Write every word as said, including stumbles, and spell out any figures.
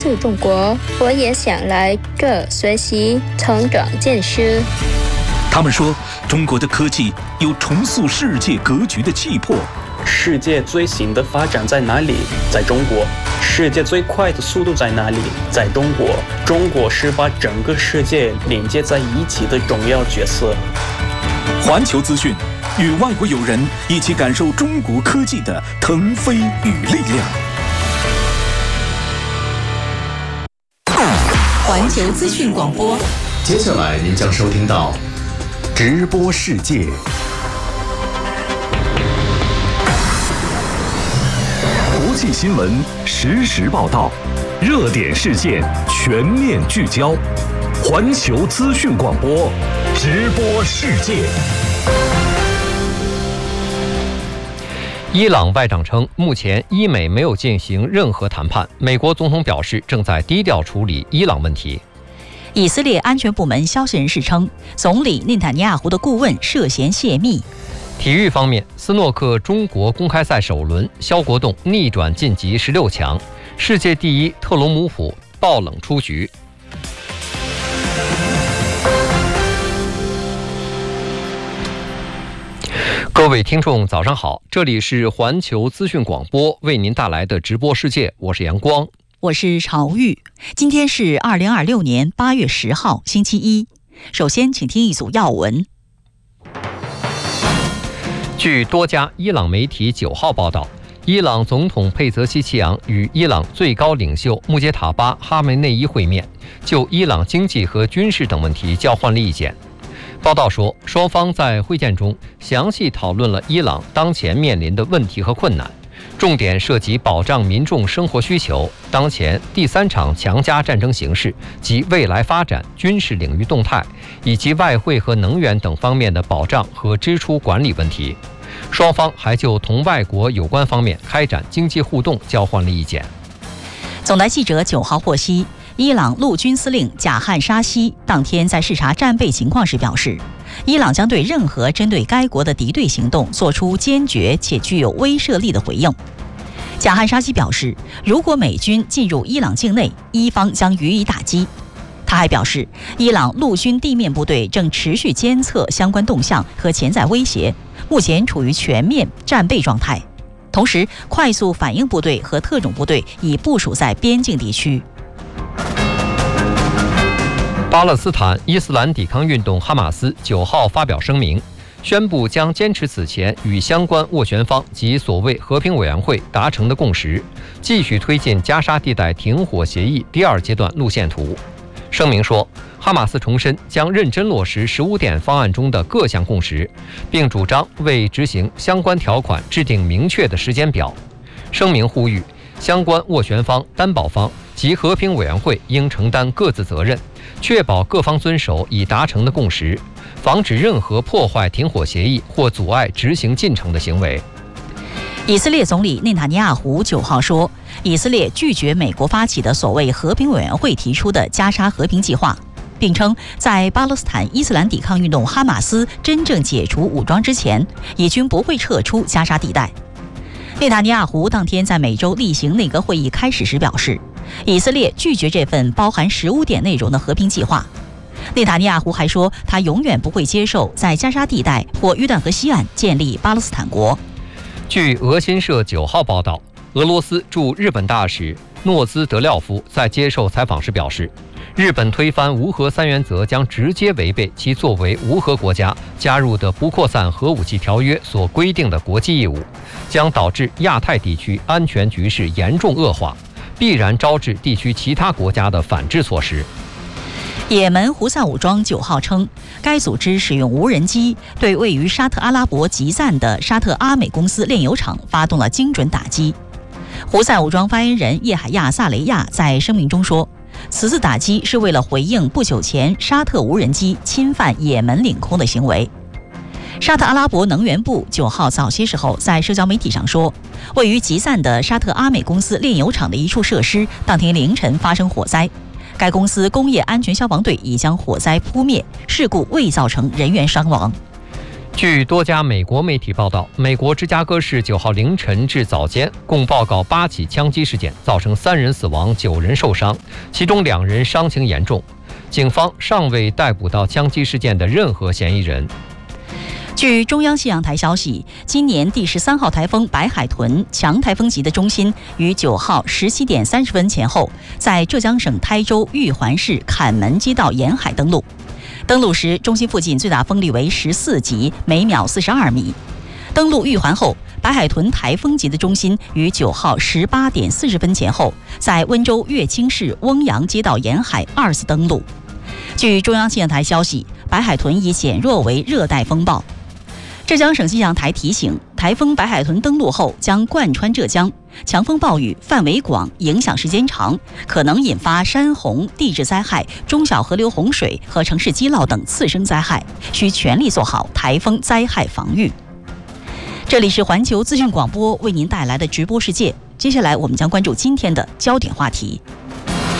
是中国，我也想来这学习、成长见识。 他们说，中国的科技有重塑世界格局的气魄。 世界最新的发展在哪里？在中国。世界最快的速度在哪里？在中国。中国是把整个世界连接在一起的重要角色。 环球资讯，与外国友人一起感受中国科技的腾飞与力量。 环球资讯广播， 接下来您将收听到直播世界。国际新闻实时报道，热点事件全面聚焦。环球资讯广播，直播世界。 伊朗外长称，目前伊美没有进行任何谈判。美国总统表示，正在低调处理伊朗问题。 以色列安全部门消息人士称，总理内塔尼亚胡的顾问涉嫌泄密。 体育方面，斯诺克中国公开赛首轮，肖国栋逆转晋级十六强，世界第一特隆姆普爆冷出局。各位听众早上好，这里是环球资讯广播为您带来的直播世界，我是阳光， 我是朝玉。今天是二零二六年八月十号星期一。首先请听一组要闻。 据多家伊朗媒体九号报道，伊朗总统佩泽西奇扬与伊朗最高领袖穆杰塔巴哈梅内伊会面，就伊朗经济和军事等问题交换了意见。报道说，双方在会见中详细讨论了伊朗当前面临的问题和困难，重点涉及保障民众生活需求、当前第三场强加战争形势及未来发展、军事领域动态，以及外汇和能源等方面的保障和支出管理问题。双方还就同外国有关方面开展经济互动交换了意见。 总台记者九号获悉，伊朗陆军司令贾汉沙希当天在视察战备情况时表示，伊朗将对任何针对该国的敌对行动做出坚决且具有威慑力的回应。贾汉沙希表示，如果美军进入伊朗境内，伊方将予以打击。他还表示，伊朗陆军地面部队正持续监测相关动向和潜在威胁，目前处于全面战备状态。同时，快速反应部队和特种部队已部署在边境地区。 巴勒斯坦伊斯兰抵抗运动哈马斯九号发表声明，宣布将坚持此前与相关斡旋方及所谓和平委员会达成的共识，继续推进加沙地带停火协议第二阶段路线图。声明说，哈马斯重申将认真落实十五点方案中的各项共识，并主张为执行相关条款制定明确的时间表。声明呼吁相关斡旋方、担保方及和平委员会应承担各自责任，确保各方遵守已达成的共识，防止任何破坏停火协议或阻碍执行进程的行为。 以色列总理内塔尼亚胡九号说，以色列拒绝美国发起的所谓和平委员会提出的加沙和平计划，并称在巴勒斯坦伊斯兰抵抗运动哈马斯真正解除武装之前，以军不会撤出加沙地带。内塔尼亚胡当天在美洲例行内阁会议开始时表示，以色列拒绝这份包含十五点内容的和平计划。内塔尼亚胡还说，他永远不会接受在加沙地带或约旦河西岸建立巴勒斯坦国。 据俄新社九号报道，俄罗斯驻日本大使诺兹德廖夫在接受采访时表示，日本推翻无核三原则将直接违背其作为无核国家加入的不扩散核武器条约所规定的国际义务，将导致亚太地区安全局势严重恶化，必然招致地区其他国家的反制措施。 也门胡塞武装九号称，该组织使用无人机对位于沙特阿拉伯吉赞的沙特阿美公司炼油厂发动了精准打击。胡塞武装发言人叶海亚萨雷亚在声明中说，此次打击是为了回应不久前沙特无人机侵犯也门领空的行为。沙特阿拉伯能源部九号早些时候在社交媒体上说，位于吉赞的沙特阿美公司炼油厂的一处设施当天凌晨发生火灾，该公司工业安全消防队已将火灾扑灭，事故未造成人员伤亡。 据多家美国媒体报道，美国芝加哥市九号凌晨至早间共报告八起枪击事件，造成三人死亡、九人受伤，其中两人伤情严重。警方尚未逮捕到枪击事件的任何嫌疑人。 据中央气象台消息，今年第十三号台风白海豚强台风级的中心于九号十七点三十分前后，在浙江省台州玉环市坎门街道沿海登陆。登陆时，中心附近最大风力为十四级，每秒四十二米。登陆玉环后，白海豚台风级的中心于九号十八点四十分前后，在温州乐清市翁阳街道沿海二次登陆。据中央气象台消息，白海豚已减弱为热带风暴。浙江省气象台提醒，台风白海豚登陆后将贯穿浙江，强风暴雨范围广，影响时间长，可能引发山洪、地质灾害、中小河流洪水和城市积涝等次生灾害，需全力做好台风灾害防御。这里是环球资讯广播为您带来的直播世界，接下来我们将关注今天的焦点话题。